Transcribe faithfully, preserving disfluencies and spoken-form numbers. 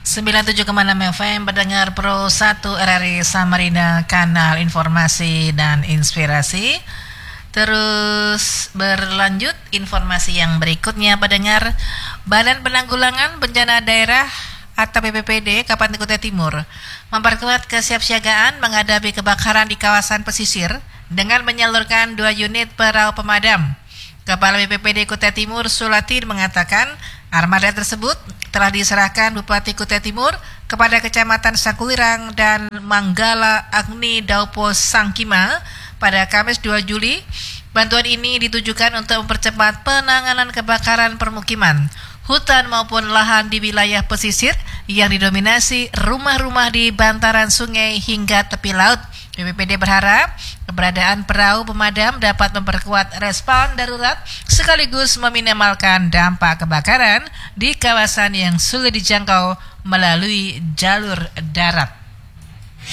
sembilan puluh tujuh koma enam F M pendengar Pro satu R R I Samarinda, kanal informasi dan inspirasi. Terus berlanjut informasi yang berikutnya pendengar. Badan Penanggulangan Bencana Daerah atau B P B D Kabupaten Kutai Timur memperkuat kesiapsiagaan menghadapi kebakaran di kawasan pesisir dengan menyalurkan dua unit perahu pemadam. Kepala B P B D Kutai Timur Sulatin mengatakan armada tersebut telah diserahkan Bupati Kutai Timur kepada Kecamatan Sakulirang dan Manggala Agni Daupo Sangkima pada Kamis dua Juli. Bantuan ini ditujukan untuk mempercepat penanganan kebakaran permukiman, hutan maupun lahan di wilayah pesisir yang didominasi rumah-rumah di bantaran sungai hingga tepi laut. B P B D berharap keberadaan perahu pemadam dapat memperkuat respon darurat sekaligus meminimalkan dampak kebakaran di kawasan yang sulit dijangkau melalui jalur darat.